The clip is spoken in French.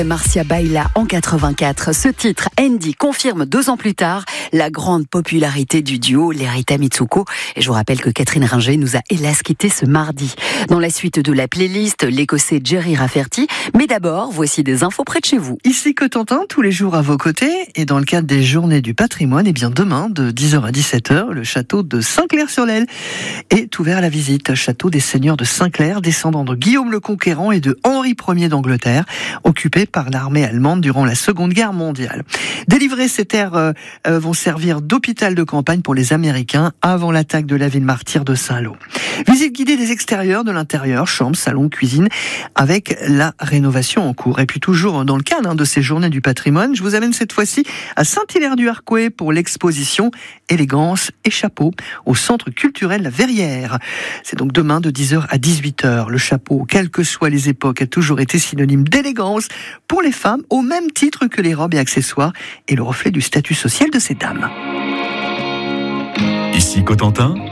Marcia Baila en 84. Ce titre, Andy, confirme 2 ans plus tard la grande popularité du duo Lerita Mitsuko. Et je vous rappelle que Catherine Ringer nous a hélas quitté ce mardi. Dans la suite de la playlist, l'Écossais Jerry Rafferty. Mais d'abord, voici des infos près de chez vous. Ici Cotentin, tous les jours à vos côtés. Et dans le cadre des Journées du patrimoine, et bien demain, de 10h à 17h, le château de Saint-Clair-sur-l'Aile est ouvert à la visite. Château des seigneurs de Saint-Clair, descendant de Guillaume le Conquérant et de Henri Ier d'Angleterre, occupé par l'armée allemande durant la Seconde Guerre mondiale. Délivrées, ces terres vont servir d'hôpital de campagne pour les Américains avant l'attaque de la ville martyre de Saint-Lô. Visite guidée des extérieurs, de l'intérieur, chambre, salon, cuisine, avec la rénovation en cours. Et puis toujours dans le cadre de ces Journées du patrimoine, je vous amène cette fois-ci à Saint-Hilaire-du-Harcouët pour l'exposition Élégance et chapeau au Centre culturel La Verrière. C'est donc demain de 10h à 18h. Le chapeau, quelles que soient les époques, a toujours été synonyme d'élégance pour les femmes, au même titre que les robes et accessoires, et le reflet du statut social de ces dames. Ici Cotentin,